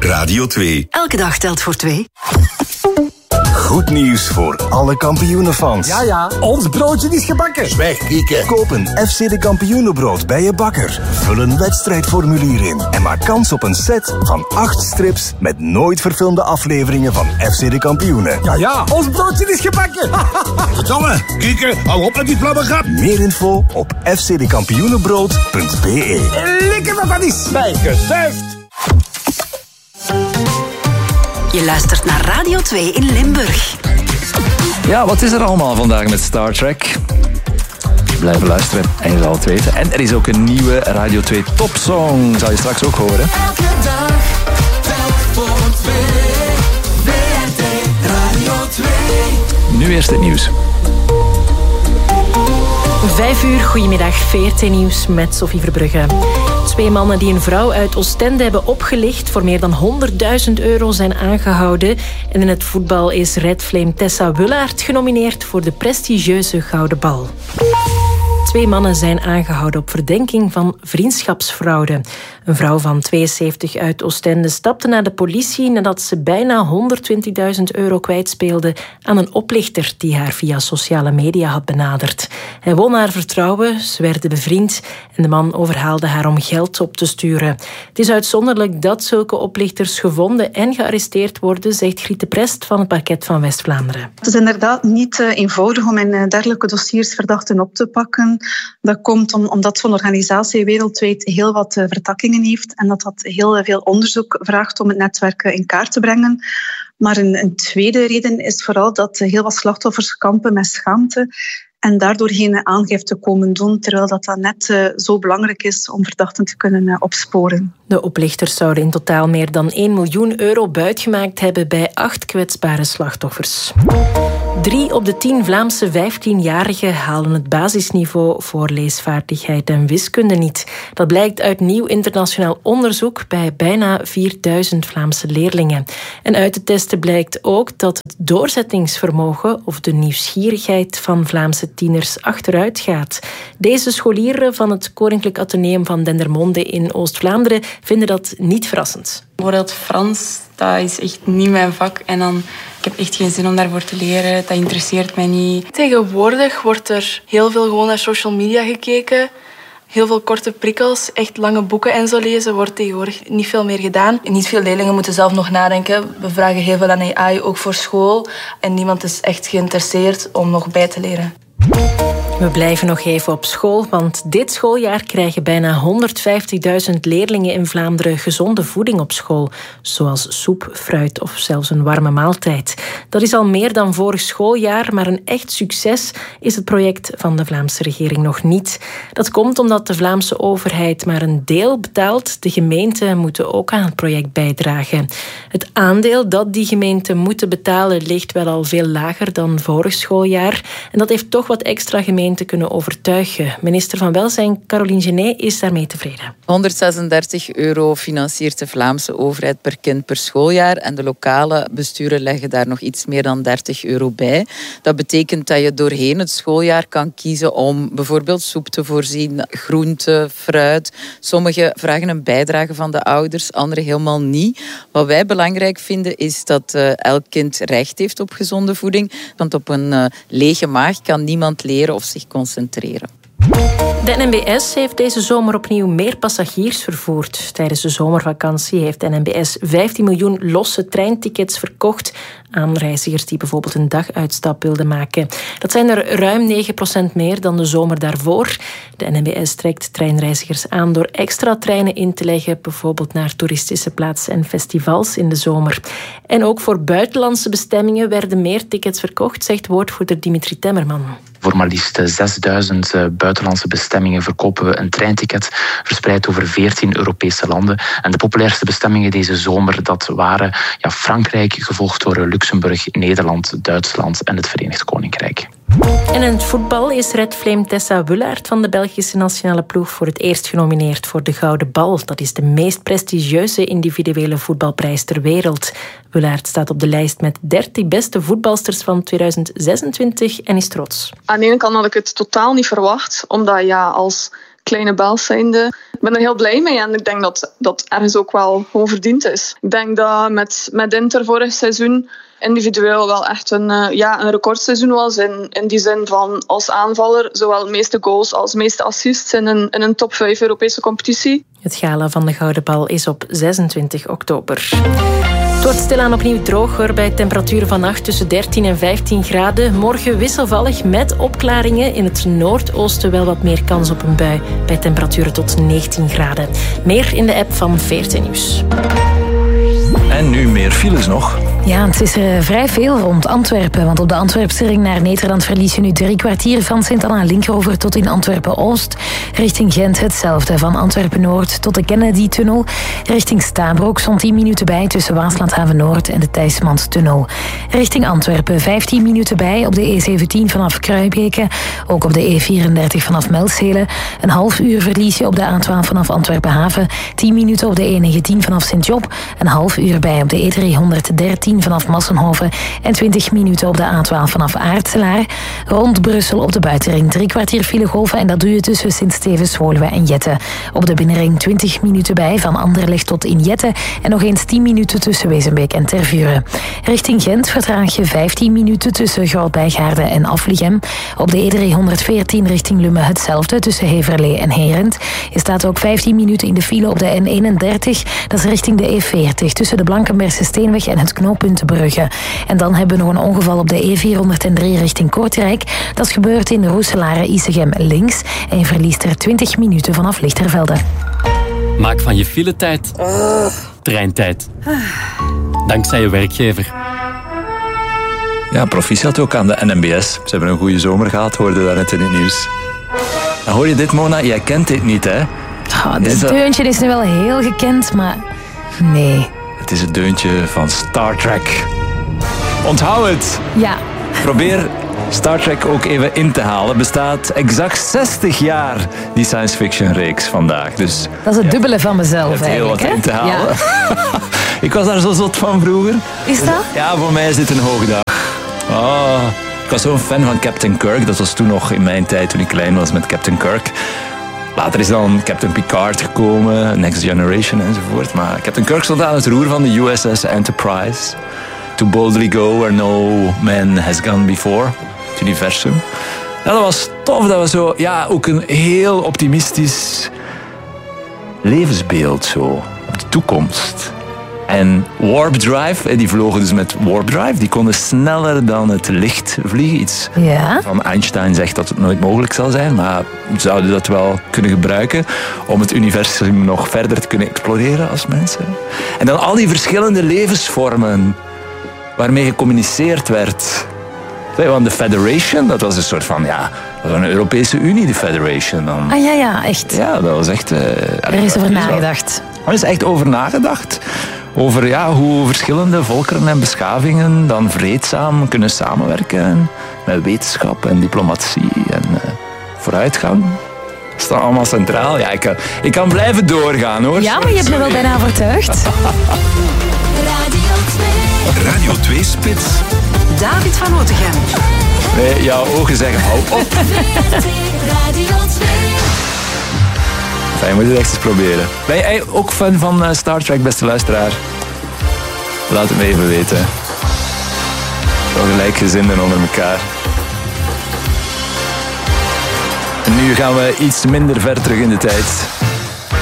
Radio 2. Elke dag telt voor 2. Goed nieuws voor alle kampioenenfans. Ja, ons broodje is gebakken. Zwijg, Kieke. Koop een FC de Kampioenenbrood bij je bakker. Vul een wedstrijdformulier in en maak kans op een set van 8 strips met nooit verfilmde afleveringen van FC de Kampioenen. Ja, ons broodje is gebakken. Verdomme, Kieke, hou op met die flabbergap. Meer info op fcdekampioenenbrood.be. Lekker wat dat is. Bijgestuifd. Je luistert naar Radio 2 in Limburg. Ja, wat is er allemaal vandaag met Star Trek? Blijven luisteren en je zal het weten. En er is ook een nieuwe Radio 2 topsong. Zal je straks ook horen. Elke dag telt voor 2. WRT Radio 2. Nu eerst het nieuws. 5 uur, goedemiddag, VRT Nieuws met Sophie Verbrugge. 2 mannen die een vrouw uit Oostende hebben opgelicht voor meer dan €100.000 zijn aangehouden. En in het voetbal is Red Flame Tessa Willaert genomineerd voor de prestigieuze Gouden Bal. 2 mannen zijn aangehouden op verdenking van vriendschapsfraude. Een vrouw van 72 uit Oostende stapte naar de politie nadat ze bijna €120.000 kwijtspeelde aan een oplichter die haar via sociale media had benaderd. Hij won haar vertrouwen, ze werden bevriend en de man overhaalde haar om geld op te sturen. Het is uitzonderlijk dat zulke oplichters gevonden en gearresteerd worden, zegt Griet de Prest van het parket van West-Vlaanderen. Het is inderdaad niet eenvoudig om in dergelijke dossiers verdachten op te pakken. Dat komt omdat zo'n organisatie wereldwijd heel wat vertakkingen heeft en dat heel veel onderzoek vraagt om het netwerk in kaart te brengen. Maar een tweede reden is vooral dat heel wat slachtoffers kampen met schaamte en daardoor geen aangifte komen doen, terwijl dat net zo belangrijk is om verdachten te kunnen opsporen. De oplichters zouden in totaal meer dan €1 miljoen buitgemaakt hebben bij 8 kwetsbare slachtoffers. 3 op de 10 Vlaamse 15-jarigen halen het basisniveau voor leesvaardigheid en wiskunde niet. Dat blijkt uit nieuw internationaal onderzoek bij bijna 4.000 Vlaamse leerlingen. En uit de testen blijkt ook dat het doorzettingsvermogen of de nieuwsgierigheid van Vlaamse tieners achteruit gaat. Deze scholieren van het Koninklijk Atheneum van Dendermonde in Oost-Vlaanderen vinden dat niet verrassend. Bijvoorbeeld Frans, dat is echt niet mijn vak. En dan, ik heb echt geen zin om daarvoor te leren. Dat interesseert mij niet. Tegenwoordig wordt er heel veel gewoon naar social media gekeken. Heel veel korte prikkels, echt lange boeken en zo lezen wordt tegenwoordig niet veel meer gedaan. Niet veel leerlingen moeten zelf nog nadenken. We vragen heel veel aan AI, ook voor school. En niemand is echt geïnteresseerd om nog bij te leren. We blijven nog even op school, want dit schooljaar krijgen bijna 150.000 leerlingen in Vlaanderen gezonde voeding op school, zoals soep, fruit of zelfs een warme maaltijd. Dat is al meer dan vorig schooljaar, maar een echt succes is het project van de Vlaamse regering nog niet. Dat komt omdat de Vlaamse overheid maar een deel betaalt. De gemeenten moeten ook aan het project bijdragen. Het aandeel dat die gemeenten moeten betalen ligt wel al veel lager dan vorig schooljaar en dat heeft toch wat extra gemeenten kunnen overtuigen. Minister van Welzijn Caroline Genet is daarmee tevreden. €136 financiert de Vlaamse overheid per kind per schooljaar en de lokale besturen leggen daar nog iets meer dan €30 bij. Dat betekent dat je doorheen het schooljaar kan kiezen om bijvoorbeeld soep te voorzien, groente, fruit. Sommigen vragen een bijdrage van de ouders, anderen helemaal niet. Wat wij belangrijk vinden is dat elk kind recht heeft op gezonde voeding, want op een lege maag kan niemand leren of zich concentreren. De NMBS heeft deze zomer opnieuw meer passagiers vervoerd. Tijdens de zomervakantie heeft de NMBS 15 miljoen losse treintickets verkocht aan reizigers die bijvoorbeeld een daguitstap wilden maken. Dat zijn er ruim 9% meer dan de zomer daarvoor. De NMBS trekt treinreizigers aan door extra treinen in te leggen, bijvoorbeeld naar toeristische plaatsen en festivals in de zomer. En ook voor buitenlandse bestemmingen werden meer tickets verkocht, zegt woordvoerder Dimitri Temmerman. Voor maar liefst 6.000 buitenlandse bestemmingen verkopen we een treinticket, verspreid over 14 Europese landen. En de populairste bestemmingen deze zomer, dat waren Frankrijk, gevolgd door Luxemburg, Nederland, Duitsland en het Verenigd Koninkrijk. En in het voetbal is Red Flame Tessa Willaert van de Belgische nationale ploeg voor het eerst genomineerd voor de Gouden Bal. Dat is de meest prestigieuze individuele voetbalprijs ter wereld. Willaert staat op de lijst met 30 beste voetbalsters van 2026 en is trots. Aan de ene kant had ik het totaal niet verwacht, omdat als kleine Belg zijnde ben er heel blij mee en ik denk dat dat ergens ook wel gewoon verdiend is. Ik denk dat met Inter vorig seizoen individueel wel echt een recordseizoen was. In die zin van als aanvaller zowel de meeste goals als de meeste assists in een top 5 Europese competitie. Het gala van de Gouden Bal is op 26 oktober. Het wordt stilaan opnieuw droger bij temperaturen vannacht tussen 13 en 15 graden. Morgen wisselvallig met opklaringen. In het noordoosten wel wat meer kans op een bui bij temperaturen tot 19 graden. Meer in de app van VRT Nieuws. En nu meer files nog. Ja, het is er vrij veel rond Antwerpen. Want op de Antwerpse ring naar Nederland verlies je nu 3 kwartier van Sint-Anna-Linkeroever tot in Antwerpen-Oost. Richting Gent hetzelfde, van Antwerpen-Noord tot de Kennedy-tunnel. Richting Stabroek stond 10 minuten bij tussen Waaslandhaven-Noord en de Thijsmans-tunnel. Richting Antwerpen 15 minuten bij op de E17 vanaf Kruibeke. Ook op de E34 vanaf Melshelen. Een half uur verlies je op de A12 vanaf Antwerpen-Haven. 10 minuten op de E19 vanaf Sint-Job. Een half uur bij op de E313 vanaf Massenhoven en 20 minuten op de A12 vanaf Aartselaar. Rond Brussel op de buitenring 3 kwartier filegolven en dat doe je tussen Sint-Stevens, Woluwe en Jette. Op de binnenring 20 minuten bij van Anderlecht tot in Jette en nog eens 10 minuten tussen Wezenbeek en Tervuren. Richting Gent vertraag je 15 minuten tussen Groot-Bijgaarden en Afligem. Op de E314 richting Lumme hetzelfde tussen Heverlee en Herent. Je staat ook 15 minuten in de file op de N31, dat is richting de E40 tussen de Blankenbergse Steenweg en het knooppunt Brugge. En dan hebben we nog een ongeval op de E403 richting Kortrijk. Dat is gebeurd in Roeselare-Isegem links en je verliest er 20 minuten vanaf Lichtervelde. Maak van je filetijd treintijd. Dankzij je werkgever. Ja, proficiat ook aan de NMBS. Ze hebben een goede zomer gehad, hoorde daar net in het nieuws. Dan hoor je dit, Mona? Jij kent dit niet, hè? Dit deuntje is nu wel heel gekend, maar nee. Het is het deuntje van Star Trek. Onthoud het! Ja. Probeer Star Trek ook even in te halen. Bestaat exact 60 jaar, die science fiction reeks vandaag. Dus, dat is het dubbele van mezelf eigenlijk. Heel wat in te halen. Ja. Ik was daar zo zot van vroeger. Is dat? Ja, voor mij is dit een hoogdag. Oh, ik was zo'n fan van Captain Kirk. Dat was toen nog in mijn tijd, toen ik klein was met Captain Kirk. Later is dan Captain Picard gekomen, Next Generation enzovoort. Maar Captain Kirk stond aan het roer van de USS Enterprise. To boldly go where no man has gone before. Het universum. Ja, dat was tof. Dat was zo, ja, ook een heel optimistisch levensbeeld zo, op de toekomst. En Warp Drive, die vlogen dus met Warp Drive. Die konden sneller dan het licht vliegen. Iets van Einstein zegt dat het nooit mogelijk zal zijn. Maar zouden dat wel kunnen gebruiken om het universum nog verder te kunnen exploreren als mensen. En dan al die verschillende levensvormen waarmee gecommuniceerd werd. Want de Federation, dat was een soort van, ja, dat was een Europese Unie, de Federation. Dan. Ah ja, echt. Ja, dat was echt... er is over nagedacht. Er is echt over nagedacht. Over hoe verschillende volkeren en beschavingen dan vreedzaam kunnen samenwerken. Met wetenschap en diplomatie en vooruitgang. Dat staat allemaal centraal. Ja, ik kan blijven doorgaan, hoor. Ja, maar je hebt me wel bijna overtuigd. Radio 2 Spits. David van Otegem. Nee, jouw ogen zeggen hou op. Je moet het echt eens proberen. Ben jij ook fan van Star Trek, beste luisteraar? Laat het me even weten. Zo gelijkgezinden onder elkaar. En nu gaan we iets minder ver terug in de tijd.